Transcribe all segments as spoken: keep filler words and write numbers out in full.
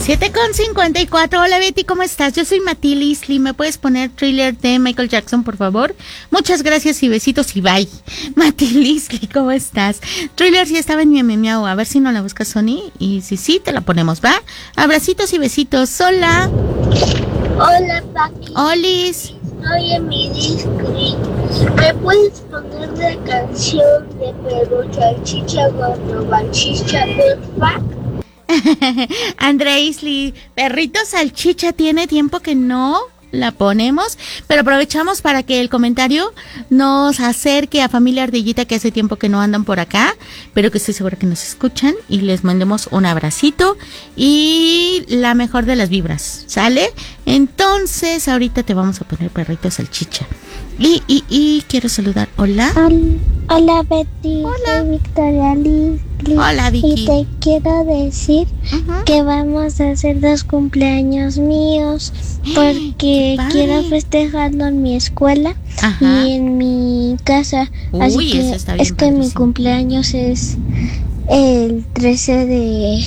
siete con cincuenta y cuatro. Hola Betty, ¿cómo estás? Yo soy Mati Lisli. ¿Me puedes poner Thriller de Michael Jackson, por favor? Muchas gracias y besitos y bye. Mati Lisli, ¿cómo estás? Thriller sí estaba en mi miau. A ver si no la buscas, Sony. Y si sí, te la ponemos, ¿va? Abracitos y besitos. Hola. Hola, Paqui. Olis. Estoy en mi disco. ¿Me puedes poner la canción de Perro Salchicha Gordo Salchicha, porfa? Andrea Isli, Perrito Salchicha, tiene tiempo que no la ponemos, pero aprovechamos para que el comentario nos acerque a familia Ardillita, que hace tiempo que no andan por acá, pero que estoy segura que nos escuchan, y les mandemos un abracito y la mejor de las vibras, ¿sale? Entonces ahorita te vamos a poner Perrito Salchicha. Y, y, y quiero saludar. Hola. Hola, hola Betty. Hola. Soy Victoria Lisli. Hola, Vicky. Y te quiero decir uh-huh. que vamos a hacer dos cumpleaños míos porque quiero festejarlo en mi escuela Ajá. y en mi casa. Uy, Así que eso está bien es que mi padrísimo. cumpleaños es el trece de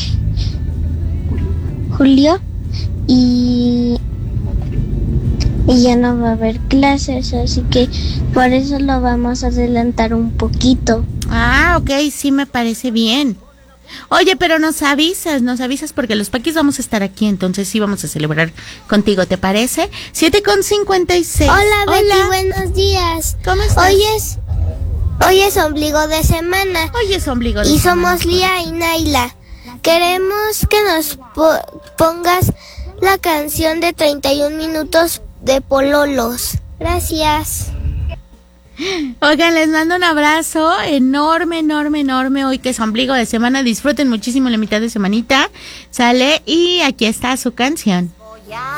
julio y y ya no va a haber clases, así que por eso lo vamos a adelantar un poquito. Ah, ok, sí me parece bien. Oye, pero nos avisas, nos avisas porque los paquis vamos a estar aquí, entonces sí vamos a celebrar contigo, ¿te parece? siete con cincuenta y seis. Hola, Betty, Hola. buenos días. ¿Cómo estás? Hoy es, hoy es ombligo de semana. Hoy es ombligo de Y semana. somos Lía y Naila. Queremos que nos po- pongas la canción de treinta y un minutos de Pololos. Gracias. Oigan, les mando un abrazo enorme, enorme, enorme. Hoy que es ombligo de semana, disfruten muchísimo la mitad de semanita, ¿sale? Y aquí está su canción.